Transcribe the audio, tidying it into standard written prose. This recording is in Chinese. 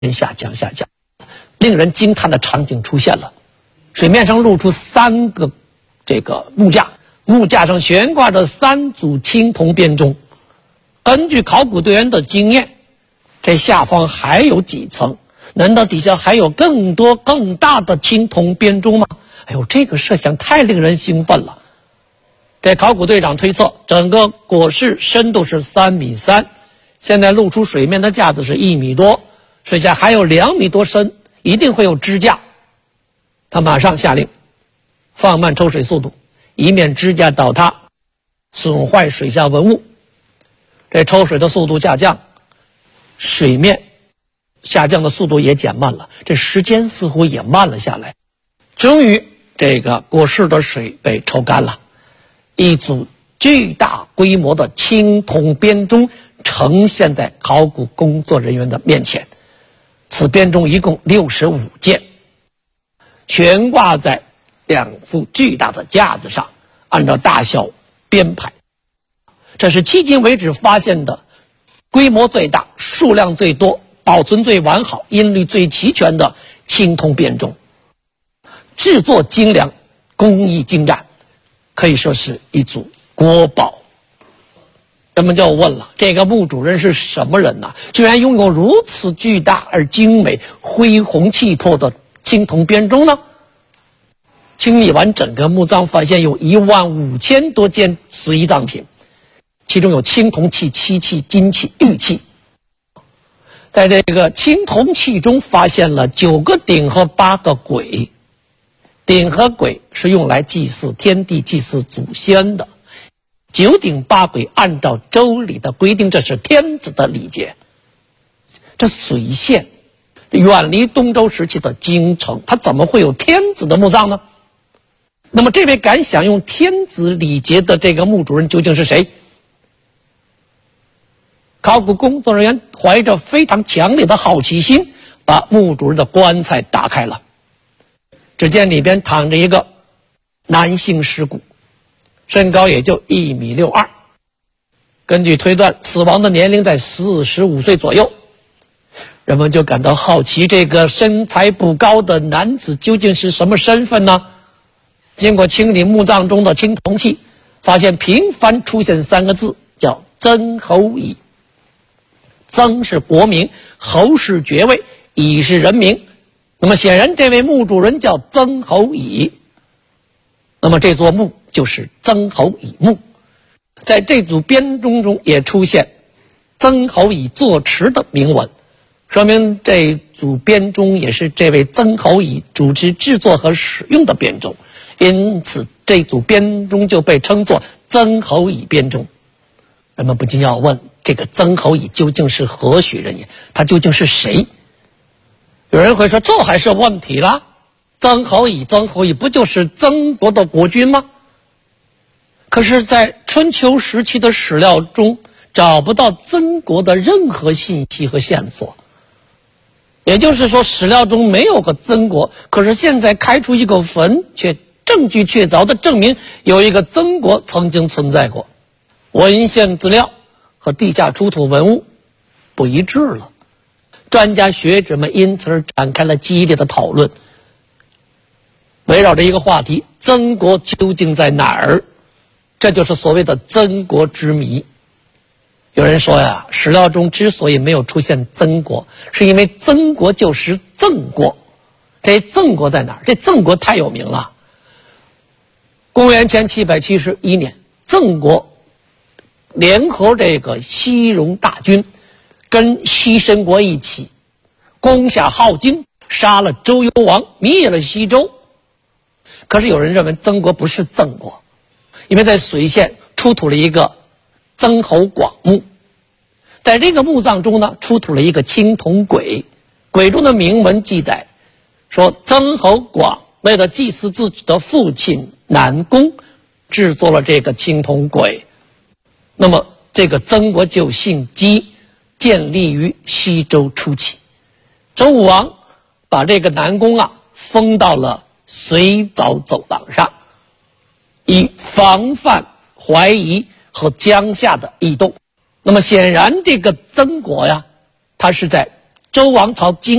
下降。令人惊叹的场景出现了，水面上露出3个木架，木架上悬挂着3组青铜编钟。根据考古队员的经验，这下方还有几层？难道底下还有更多更大的青铜编钟吗？哎呦，这个设想太令人兴奋了。这考古队长推测，整个椁室深度是3.3米，现在露出水面的架子是1米多，水下还有2米多深，一定会有支架。他马上下令放慢抽水速度，以免支架倒塌损坏水下文物。这抽水的速度下降，水面下降的速度也减慢了，这时间似乎也慢了下来。终于这个椁室的水被抽干了，一组巨大规模的青铜编钟呈现在考古工作人员的面前。此编钟一共65件，悬挂在2副巨大的架子上，按照大小编排。这是迄今为止发现的规模最大、数量最多、保存最完好、音律最齐全的青铜编钟。制作精良，工艺精湛，可以说是一组国宝。人们就问了，这个墓主人是什么人呢？居然拥有如此巨大而精美、恢宏气魄的青铜编钟呢？清理完整个墓葬，发现有15000多件随葬品，其中有青铜器、漆器、金器、玉器。在这个青铜器中发现了9个鼎和8个簋。鼎和簋是用来祭祀天地、祭祀祖先的。9鼎8簋按照周礼的规定，这是天子的礼节。这随县远离东周时期的京城，它怎么会有天子的墓葬呢？那么这位敢享用天子礼节的这个墓主人究竟是谁？考古工作人员怀着非常强烈的好奇心，把墓主人的棺材打开了。只见里边躺着一个男性尸骨，身高也就1.62米，根据推断，死亡的年龄在45岁左右。人们就感到好奇，这个身材不高的男子究竟是什么身份呢？经过清理墓葬中的青铜器，发现频繁出现3个字，叫曾侯乙。曾是国名，侯是爵位，乙是人名。那么显然这位墓主人叫曾侯乙，那么这座墓就是曾侯乙墓。在这组编钟中也出现曾侯乙作池的铭文，说明这组编钟也是这位曾侯乙主持制作和使用的编钟，因此这组编钟就被称作曾侯乙编钟。人们不禁要问，这个曾侯乙究竟是何许人也？他究竟是谁？有人会说，这还是问题了。曾侯乙不就是曾国的国君吗？可是在春秋时期的史料中找不到曾国的任何信息和线索，也就是说史料中没有个曾国。可是现在开出一个坟，却证据确凿的证明有一个曾国曾经存在过。文献资料和地下出土文物不一致了，专家学者们因此而展开了激烈的讨论，围绕着一个话题：曾国究竟在哪儿？这就是所谓的曾国之谜。有人说呀，史料中之所以没有出现曾国，是因为曾国就是郑国。这郑国在哪儿？这郑国太有名了。公元前771年，郑国联合这个西戎大军，跟西申国一起攻下镐京，杀了周幽王，灭了西周。可是有人认为曾国不是郑国，因为在随县出土了一个曾侯广墓，在这个墓葬中呢，出土了一个青铜簋，簋中的铭文记载说，曾侯广为了祭祀自己的父亲南宫，制作了这个青铜簋。那么这个曾国就姓姬，建立于西周初期。周武王把这个南宫封到了随藻走廊上，以防范怀疑和江夏的异动。那么显然这个曾国他是在周王朝经